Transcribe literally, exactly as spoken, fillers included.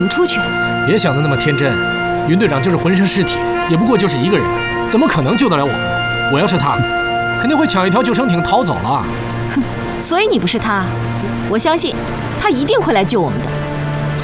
们出去。 别想的那么天真，云队长就是浑身是铁，也不过就是一个人，怎么可能救得了我们？我要是他，肯定会抢一条救生艇逃走了。 哼，所以你不是他，我相信他一定会来救我们的。